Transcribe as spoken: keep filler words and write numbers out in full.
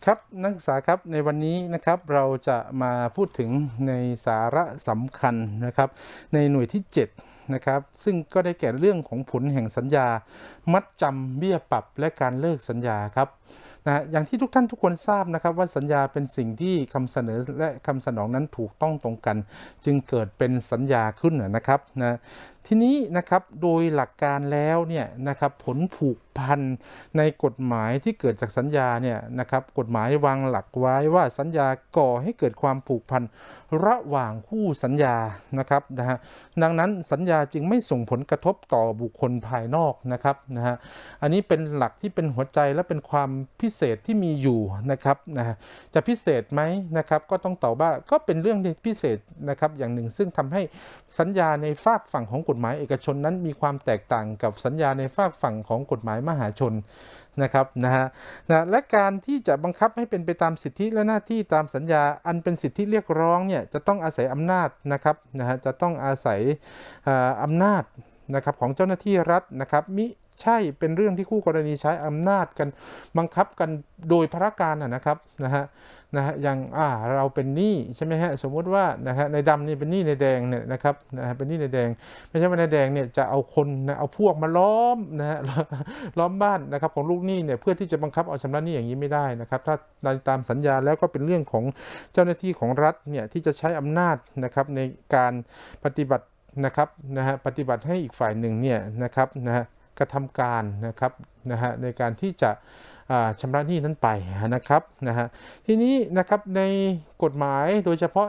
ครับนักศึกษาครับในวันนี้นะครับเราจะมาพูดถึงในสาระสำคัญนะครับในหน่วยที่เจ็ดนะครับซึ่งก็ได้แก่เรื่องของผลแห่งสัญญามัดจำเบี้ยปรับและการเลิกสัญญาครับนะอย่างที่ทุกท่านทุกคนทราบนะครับว่าสัญญาเป็นสิ่งที่คำเสนอและคำสนองนั้นถูกต้องตรงกันจึงเกิดเป็นสัญญาขึ้นนะครับนะทีนี้นะครับโดยหลักการแล้วเนี่ยนะครับผลผูกพันในกฎหมายที่เกิดจากสัญญาเนี่ยนะครับกฎหมายวางหลักไว้ว่าสัญญาก่อให้เกิดความผูกพันระหว่างคู่สัญญานะครับนะฮะดังนั้นสัญญาจึงไม่ส่งผลกระทบต่อบุคคลภายนอกนะครับนะฮะอันนี้เป็นหลักที่เป็นหัวใจและเป็นความพิเศษที่มีอยู่นะครับนะฮะจะพิเศษไหมนะครับก็ต้องตอบว่าก็เป็นเรื่องที่พิเศษนะครับอย่างหนึ่งซึ่งทำให้สัญญาในฝากฝั่งของกฎหมายเอกชนนั้นมีความแตกต่างกับสัญญาในฝากฝั่งของกฎหมายมหาชนนะครับนะฮะนะและการที่จะบังคับให้เป็นไปตามสิทธิและหน้าที่ตามสัญญาอันเป็นสิทธิเรียกร้องเนี่ยจะต้องอาศัยอำนาจนะครับนะฮะจะต้องอาศัยอำนาจนะครับของเจ้าหน้าที่รัฐนะครับมิใช่เป็นเรื่องที่คู่กรณีใช้อำนาจกันบังคับกันโดยพระการนะครับนะฮะนะฮะอย่างอ่าเราเป็นหนี้ใช่ไหมฮะสมมุติว่านะฮะในดำนี่เป็นหนี้ในแดงเนี่ยนะครับนะฮะเป็นหนี้ในแดงไม่ใช่ว่าในแดงเนี่ยจะเอาคนนะเอาพวกมาล้อมนะฮะล้อมบ้านนะครับของลูกหนี้เนี่ยเพื่อที่จะบังคับเอาชำระหนี้อย่างนี้ไม่ได้นะครับถ้าตามสัญญาแล้วก็เป็นเรื่องของเจ้าหน้าที่ของรัฐเนี่ยที่จะใช้อำนาจนะครับในการปฏิบัตินะครับนะฮะปฏิบัติให้อีกฝ่ายหนึ่งเนี่ยนะครับนะฮะกระทำการนะครับนะฮะในการที่จะชำระหนี้นั้นไปนะครับนะฮะทีนี้นะครับในกฎหมายโดยเฉพาะ